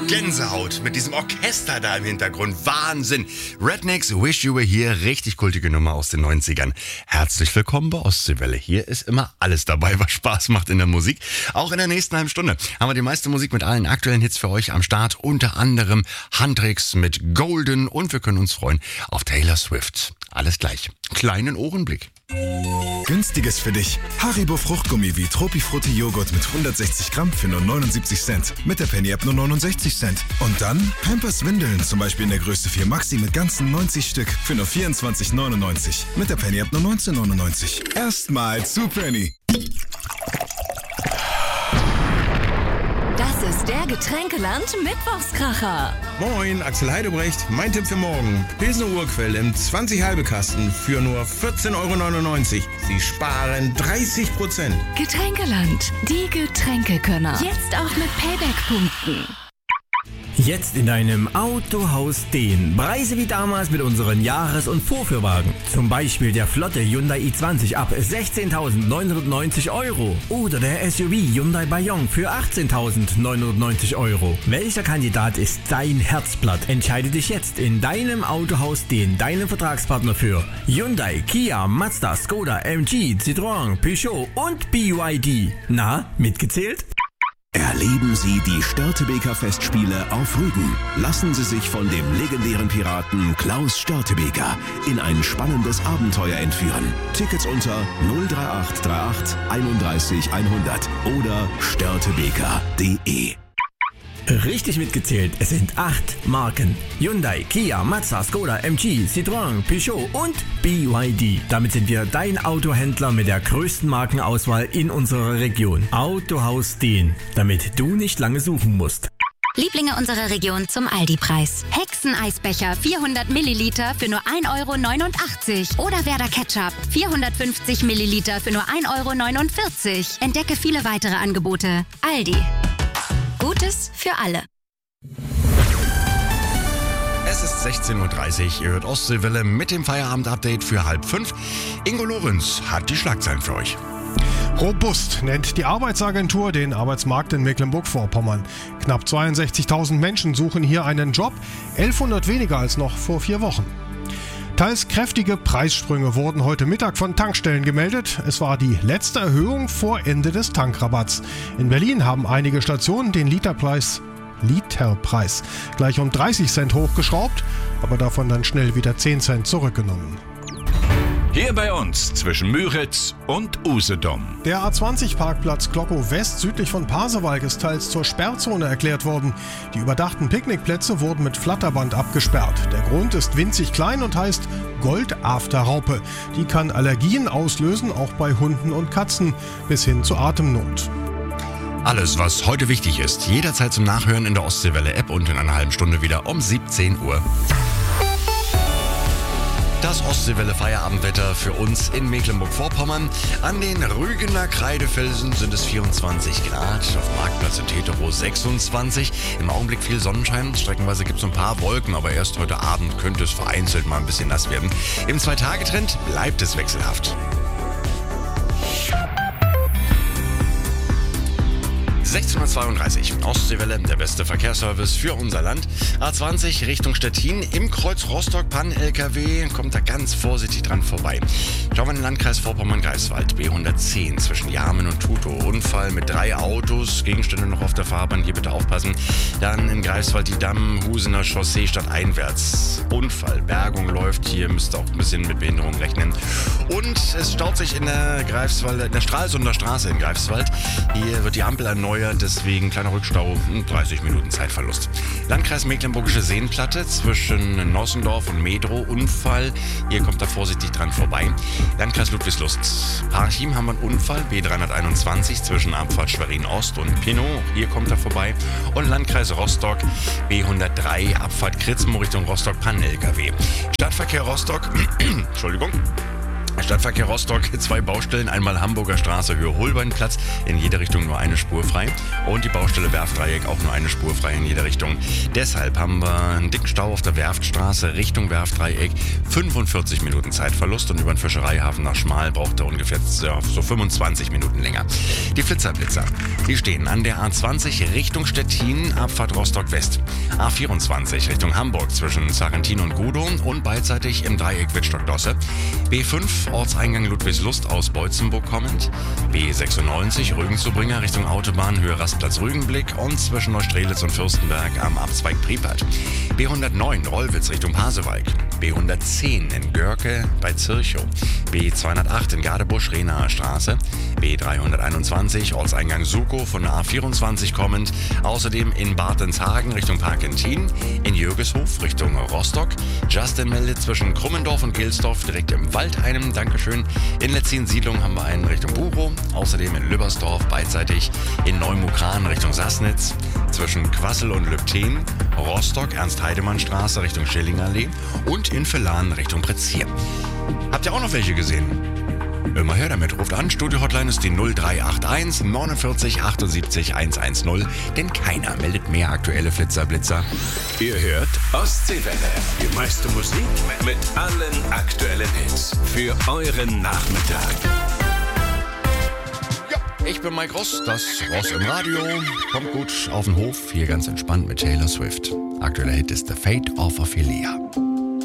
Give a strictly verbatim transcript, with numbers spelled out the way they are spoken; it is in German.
Gänsehaut mit diesem Orchester da im Hintergrund. Wahnsinn. Rednecks, Wish You Were Here, richtig kultige Nummer aus den neunzigern. Herzlich willkommen bei Ostseewelle. Hier ist immer alles dabei, was Spaß macht in der Musik. Auch in der nächsten halben Stunde haben wir die meiste Musik mit allen aktuellen Hits für euch am Start. Unter anderem Handtricks mit Golden und wir können uns freuen auf Taylor Swift. Alles gleich. Kleinen Ohrenblick. Günstiges für dich. Haribo Fruchtgummi wie Tropifrutti Joghurt mit hundertsechzig Gramm für nur neunundsiebzig Cent. Mit der Penny-App nur neunundsechzig Cent. Und dann Pampers Windeln, zum Beispiel in der Größe vier Maxi mit ganzen neunzig Stück für nur vierundzwanzig neunundneunzig. Mit der Penny-App nur neunzehn neunundneunzig. Erstmal zu Penny. Das ist der Getränkeland Mittwochskracher. Moin, Axel Heidebrecht. Mein Tipp für morgen. Pilsner Urquell im zwanzig halbe Kasten für nur vierzehn Euro neunundneunzig. Sie sparen dreißig Prozent. Getränkeland, die Getränkekönner. Jetzt auch mit Payback-Punkten. Jetzt in deinem Autohaus Dehn. Preise wie damals mit unseren Jahres- und Vorführwagen. Zum Beispiel der flotte Hyundai i zwanzig ab sechzehntausendneunhundertneunzig Euro. Oder der S U V Hyundai Bayon für achtzehntausendneunhundertneunzig Euro. Welcher Kandidat ist dein Herzblatt? Entscheide dich jetzt in deinem Autohaus Dehn, deinem Vertragspartner für Hyundai, Kia, Mazda, Skoda, M G, Citroën, Peugeot und B Y D. Na, mitgezählt? Erleben Sie die Störtebeker Festspiele auf Rügen. Lassen Sie sich von dem legendären Piraten Klaus Störtebeker in ein spannendes Abenteuer entführen. Tickets unter null drei acht drei acht einunddreißig hundert oder störtebeker punkt de. Richtig mitgezählt, es sind acht Marken. Hyundai, Kia, Mazda, Skoda, M G, Citroën, Peugeot und B Y D. Damit sind wir dein Autohändler mit der größten Markenauswahl in unserer Region. Autohaus Dehn, damit du nicht lange suchen musst. Lieblinge unserer Region zum Aldi-Preis. Hexeneisbecher vierhundert Milliliter für nur ein Euro neunundachtzig. Oder Werder Ketchup vierhundertfünfzig Milliliter für nur ein Euro neunundvierzig. Entdecke viele weitere Angebote. Aldi. Gutes für alle. Es ist sechzehn Uhr dreißig, ihr hört Ostseewelle mit dem Feierabend-Update für halb fünf. Ingo Lorenz hat die Schlagzeilen für euch. Robust nennt die Arbeitsagentur den Arbeitsmarkt in Mecklenburg-Vorpommern. Knapp zweiundsechzigtausend Menschen suchen hier einen Job, elfhundert weniger als noch vor vier Wochen. Teils kräftige Preissprünge wurden heute Mittag von Tankstellen gemeldet. Es war die letzte Erhöhung vor Ende des Tankrabatts. In Berlin haben einige Stationen den Literpreis, Literpreis gleich um dreißig Cent hochgeschraubt, aber davon dann schnell wieder zehn Cent zurückgenommen. Hier bei uns zwischen Müritz und Usedom. Der A zwanzig Parkplatz Glockow West südlich von Pasewalk ist teils zur Sperrzone erklärt worden. Die überdachten Picknickplätze wurden mit Flatterband abgesperrt. Der Grund ist winzig klein und heißt Goldafterraupe. Die kann Allergien auslösen, auch bei Hunden und Katzen, bis hin zu Atemnot. Alles, was heute wichtig ist, jederzeit zum Nachhören in der Ostseewelle-App und in einer halben Stunde wieder um siebzehn Uhr. Das Ostseewelle-Feierabendwetter für uns in Mecklenburg-Vorpommern. An den Rügener Kreidefelsen sind es vierundzwanzig Grad, auf dem Marktplatz in Teterow sechsundzwanzig. Im Augenblick viel Sonnenschein, streckenweise gibt es ein paar Wolken, aber erst heute Abend könnte es vereinzelt mal ein bisschen nass werden. Im Zwei-Tage-Trend bleibt es wechselhaft. sechzehn Uhr zweiunddreißig, Ostseewelle, der beste Verkehrsservice für unser Land. A zwanzig Richtung Stettin, im Kreuz Rostock-Pann-L K W, kommt da ganz vorsichtig dran vorbei. Schauen wir in den Landkreis Vorpommern-Greifswald, B hundertzehn zwischen Jarmen und Tutow. Unfall mit drei Autos, Gegenstände noch auf der Fahrbahn, hier bitte aufpassen. Dann in Greifswald die Damm-Husener Chaussee stadteinwärts. Unfall, Bergung läuft, hier müsst ihr auch ein bisschen mit Behinderung rechnen. Und es staut sich in der Greifswald, in der Stralsunder Straße in Greifswald. Hier wird die Ampel erneuert. Deswegen kleiner Rückstau, dreißig Minuten Zeitverlust. Landkreis Mecklenburgische Seenplatte zwischen Nossendorf und Medrow, Unfall. Hier kommt er vorsichtig dran vorbei. Landkreis Ludwigslust, Parchim haben wir einen Unfall, B dreihunderteinundzwanzig zwischen Abfahrt Schwerin-Ost und Pinnow. Hier kommt er vorbei. Und Landkreis Rostock, B hundertdrei, Abfahrt Kritzmo Richtung Rostock-Pann-L K W. Stadtverkehr Rostock, Entschuldigung. Stadtverkehr Rostock, zwei Baustellen, einmal Hamburger Straße, Höhe Holbeinplatz, in jede Richtung nur eine Spur frei und die Baustelle Werftdreieck auch nur eine Spur frei in jede Richtung. Deshalb haben wir einen dicken Stau auf der Werftstraße Richtung Werftdreieck, fünfundvierzig Minuten Zeitverlust und über den Fischereihafen nach Schmal braucht er ungefähr so fünfundzwanzig Minuten länger. Die Flitzerblitzer, die stehen an der A zwanzig Richtung Stettin, Abfahrt Rostock West, A vierundzwanzig Richtung Hamburg zwischen Sarrentin und Gudow und beidseitig im Dreieck Wittstock-Dosse, B fünf Ortseingang Ludwigslust aus Beutzenburg kommend, B sechsundneunzig Rügen-Zubringer Richtung Autobahn Höhe Rastplatz Rügenblick und zwischen Neustrelitz und Fürstenberg am Abzweig Priepert, B hundertneun Rollwitz Richtung Pasewalk, B hundertzehn in Görke bei Zirchow, B zweihundertacht in Gadebusch Renaer Straße, B dreihunderteinundzwanzig Ortseingang Sukow von der A vierundzwanzig kommend, außerdem in Bartenshagen Richtung Parkentin, in Jögeshof Richtung Rostock, Justin meldet zwischen Krummendorf und Gilsdorf direkt im Waldheim, Dankeschön, in Letzin-Siedlung haben wir einen Richtung Buchow, außerdem in Lübbersdorf beidseitig, in Neumukran Richtung Sassnitz, zwischen Quassel und Lübten, Rostock Ernst-Heidemann-Straße Richtung Schillingallee und in Villan Richtung Pretzier. Habt ihr auch noch welche gesehen? Immer her damit, ruft an, Studio-Hotline ist die null drei acht eins neunundvierzig achtundsiebzig hundertzehn, denn keiner meldet mehr aktuelle Flitzerblitzer. Ihr hört Ostseewelle, die meiste Musik mit allen aktuellen Hits für euren Nachmittag. Ja, ich bin Mike Ross, das Ross im Radio. Kommt gut auf den Hof, hier ganz entspannt mit Taylor Swift. Aktueller Hit ist The Fate of Ophelia.